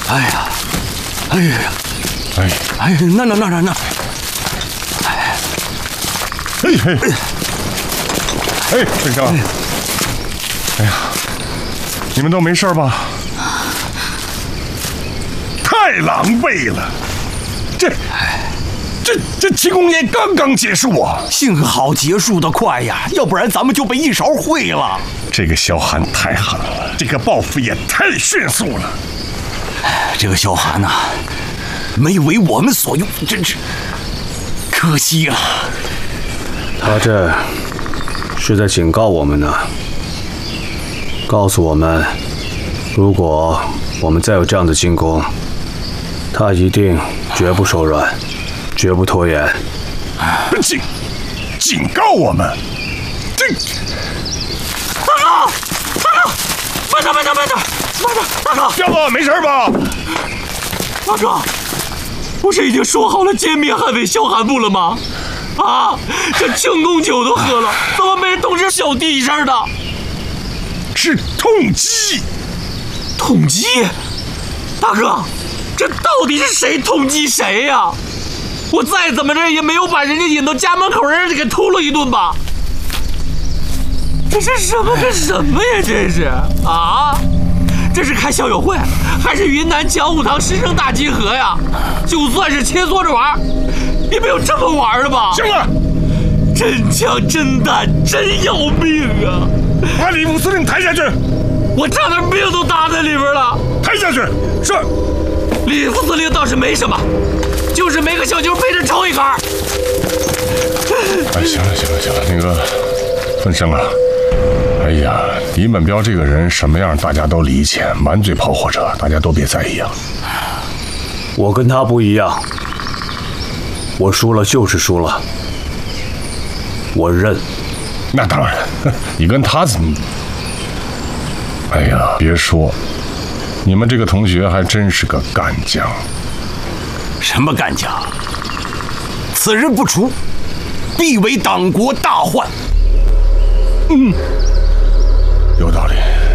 哎呀，哎呀，哎，那， 郑生，哎呀，你们都没事吧？太狼狈了，这庆功宴刚刚结束啊！ 幸好结束得快呀，要不然咱们就被一勺烩了。 这个萧寒太狠了，这个报复也太迅速了。 这个萧寒呐，没为我们所用，真是可惜了。 他这是在警告我们呢，告诉我们，如果我们再有这样的进攻，他一定绝不手软，绝不拖延。 警告我们？这大哥，慢点，大哥， 彪子没事吧？ 大哥，不是已经说好了歼灭捍卫萧寒部了吗？啊，这庆功酒都喝了，怎么没人通知小弟一声的？ 是痛击！ 痛击？大哥，这到底是谁痛击谁呀？我再怎么着也没有把人家引到家门口，让人家给突了一顿吧？这是什么跟什么呀？这是啊？这是开校友会，还是云南讲武堂师生大集合呀？就算是切磋着玩，也没有这么玩的吧？ 行了， 真枪真弹真要命啊！ 把李副司令抬下去。 我差点命都搭在里边了。 抬下去。是。 李副司令倒是没什么，就是没个小妞背着抽一杆。 哎，行了，那个凤生啊，哎呀，李本彪这个人什么样大家都理解，满嘴跑火车，大家都别在意啊。 我跟他不一样，我输了就是输了，我认。 那当然，你跟他怎么？哎呀，别说，你们这个同学还真是个干将。 什么干将？此人不除，必为党国大患。 有道理。